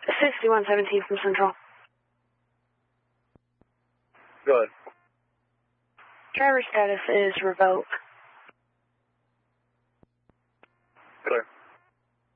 6117 from Central. Good. Driver status is revoked.